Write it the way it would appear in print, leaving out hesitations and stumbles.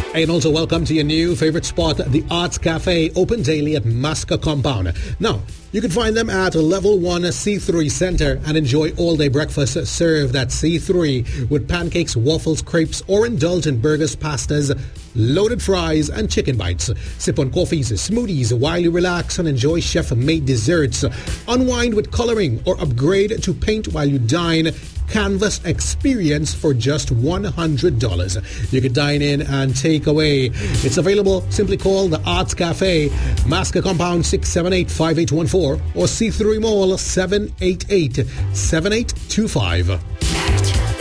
And also welcome to your new favorite spot, the Arts Cafe, open daily at Masca Compound. Now, you can find them at Level 1 C3 Center and enjoy all-day breakfast served at C3 with pancakes, waffles, crepes, or indulge in burgers, pastas, loaded fries, and chicken bites. Sip on coffees, smoothies while you relax and enjoy chef-made desserts. Unwind with coloring or upgrade to paint while you dine. Canvas experience for just $100. You can dine in and take away. It's available. Simply call the Arts Cafe, Masca Compound 678-5814 or C3 Mall 788-7825.